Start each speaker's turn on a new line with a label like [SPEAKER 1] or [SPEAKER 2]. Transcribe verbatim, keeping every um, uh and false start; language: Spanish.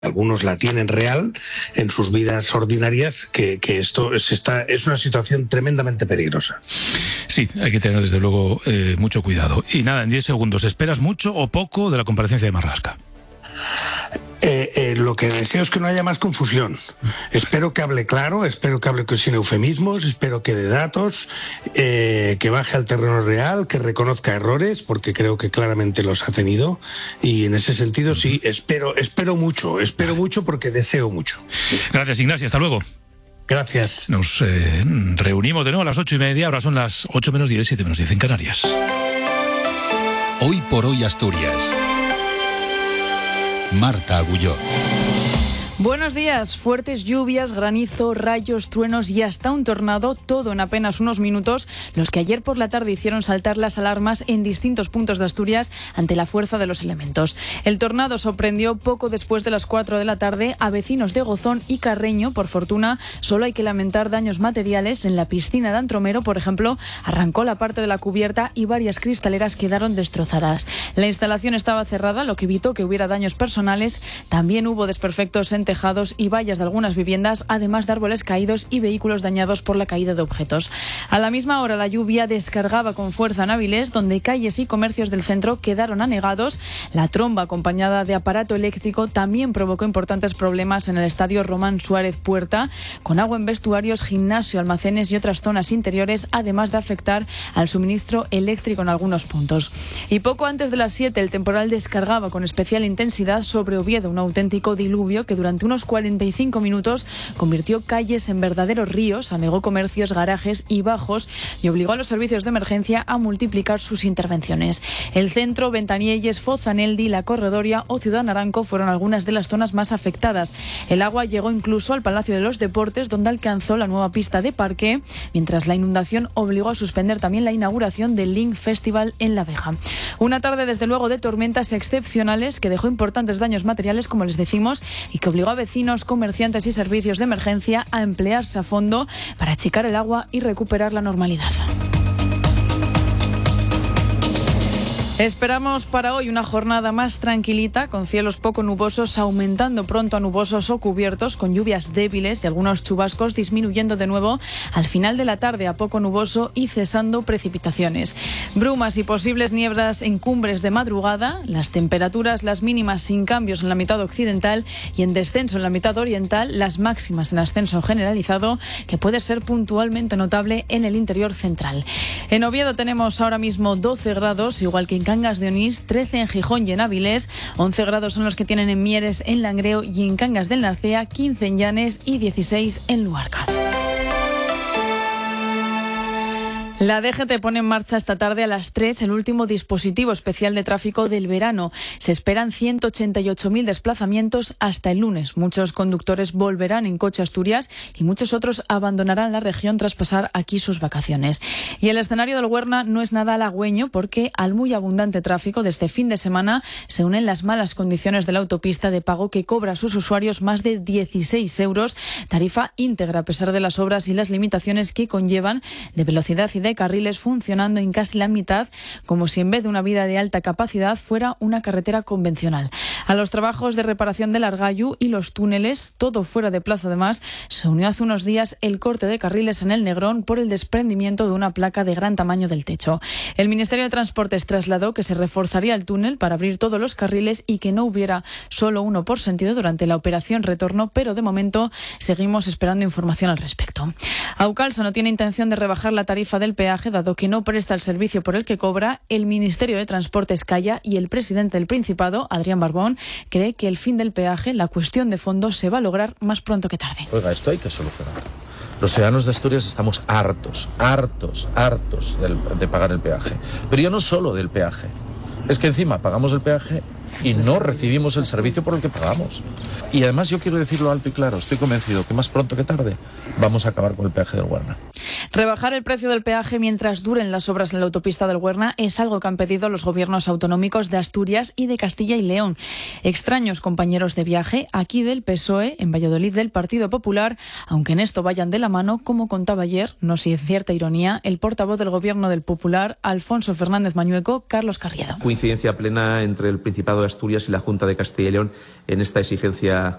[SPEAKER 1] algunos la tienen real en sus vidas ordinarias, que, que esto es, está, es una situación tremendamente peligrosa.
[SPEAKER 2] Sí, hay que tener desde luego eh, mucho cuidado. Y nada, en diez segundos, ¿esperas mucho o poco de la comparecencia de Marlaska?
[SPEAKER 1] Eh, eh, lo que deseo es que no haya más confusión. Espero que hable claro, espero que hable sin eufemismos, espero que dé datos, eh, que baje al terreno real, que reconozca errores, porque creo que claramente los ha tenido, y en ese sentido sí, espero, espero mucho, espero mucho porque deseo mucho.
[SPEAKER 2] Gracias, Ignacio, hasta luego.
[SPEAKER 1] Gracias.
[SPEAKER 2] Nos eh, reunimos de nuevo a las ocho y media, ahora son las ocho menos diez, siete menos diez en Canarias.
[SPEAKER 3] Hoy por hoy Asturias. Marta Agulló.
[SPEAKER 4] Buenos días. Fuertes lluvias, granizo, rayos, truenos y hasta un tornado, todo en apenas unos minutos, los que ayer por la tarde hicieron saltar las alarmas en distintos puntos de Asturias ante la fuerza de los elementos. El tornado sorprendió poco después de las cuatro de la tarde a vecinos de Gozón y Carreño. Por fortuna, solo hay que lamentar daños materiales. En la piscina de Antromero, por ejemplo, arrancó la parte de la cubierta y varias cristaleras quedaron destrozadas. La instalación estaba cerrada, lo que evitó que hubiera daños personales. También hubo desperfectos en tejados y vallas de algunas viviendas, además de árboles caídos y vehículos dañados por la caída de objetos. A la misma hora, la lluvia descargaba con fuerza en Avilés, donde calles y comercios del centro quedaron anegados. La tromba, acompañada de aparato eléctrico, también provocó importantes problemas en el estadio Román Suárez Puerta, con agua en vestuarios, gimnasio, almacenes y otras zonas interiores, además de afectar al suministro eléctrico en algunos puntos. Y poco antes de las siete, el temporal descargaba con especial intensidad sobre Oviedo, un auténtico diluvio que durante unos cuarenta y cinco minutos convirtió calles en verdaderos ríos, anegó comercios, garajes y bajos y obligó a los servicios de emergencia a multiplicar sus intervenciones. El centro, Ventanielles, Fozaneldi, La Corredoria o Ciudad Naranco fueron algunas de las zonas más afectadas. El agua llegó incluso al Palacio de los Deportes, donde alcanzó la nueva pista de parqué, mientras la inundación obligó a suspender también la inauguración del Link Festival en La Vega. Una tarde, desde luego, de tormentas excepcionales que dejó importantes daños materiales, como les decimos, y que obligó a vecinos, comerciantes y servicios de emergencia a emplearse a fondo para achicar el agua y recuperar la normalidad. Esperamos para hoy una jornada más tranquilita, con cielos poco nubosos aumentando pronto a nubosos o cubiertos, con lluvias débiles y algunos chubascos disminuyendo de nuevo al final de la tarde a poco nuboso y cesando precipitaciones. Brumas y posibles nieblas en cumbres de madrugada, las temperaturas, las mínimas sin cambios en la mitad occidental y en descenso en la mitad oriental, las máximas en ascenso generalizado, que puede ser puntualmente notable en el interior central. En Oviedo tenemos ahora mismo doce grados, igual que en Cangas de Onís, trece en Gijón y en Avilés, once grados son los que tienen en Mieres, en Langreo y en Cangas del Narcea, quince en Llanes y dieciséis en Luarca. La D G T pone en marcha esta tarde a las tres el último dispositivo especial de tráfico del verano. Se esperan ciento ochenta y ocho mil desplazamientos hasta el lunes. Muchos conductores volverán en coche a Asturias y muchos otros abandonarán la región tras pasar aquí sus vacaciones. Y el escenario del Huerna no es nada halagüeño, porque al muy abundante tráfico de este fin de semana se unen las malas condiciones de la autopista de pago, que cobra a sus usuarios más de dieciséis euros, tarifa íntegra a pesar de las obras y las limitaciones que conllevan de velocidad y de carriles funcionando en casi la mitad, como si en vez de una vía de alta capacidad fuera una carretera convencional. A los trabajos de reparación del Argallu y los túneles, todo fuera de plazo además, se unió hace unos días el corte de carriles en el Negrón por el desprendimiento de una placa de gran tamaño del techo. El Ministerio de Transportes trasladó que se reforzaría el túnel para abrir todos los carriles y que no hubiera solo uno por sentido durante la operación retorno, pero de momento seguimos esperando información al respecto. Aucalsa no tiene intención de rebajar la tarifa del peaje, dado que no presta el servicio por el que cobra. El Ministerio de Transportes calla y el presidente del Principado, Adrián Barbón, cree que el fin del peaje, la cuestión de fondo, se va a lograr más pronto que tarde.
[SPEAKER 5] Oiga, esto hay que solucionar. Los ciudadanos de Asturias estamos hartos, hartos, hartos de, de pagar el peaje. Pero ya no solo del peaje. Es que encima pagamos el peaje y no recibimos el servicio por el que pagamos. Y además yo quiero decirlo alto y claro, estoy convencido que más pronto que tarde vamos a acabar con el peaje del Huerna.
[SPEAKER 4] Rebajar el precio del peaje mientras duren las obras en la autopista del Huerna es algo que han pedido los gobiernos autonómicos de Asturias y de Castilla y León. Extraños compañeros de viaje, aquí del P S O E, en Valladolid del Partido Popular, aunque en esto vayan de la mano, como contaba ayer, no sin cierta ironía, el portavoz del Gobierno del Popular, Alfonso Fernández Mañueco, Carlos Carriedo.
[SPEAKER 6] Coincidencia plena entre el Principado de Asturias y la Junta de Castilla y León en esta exigencia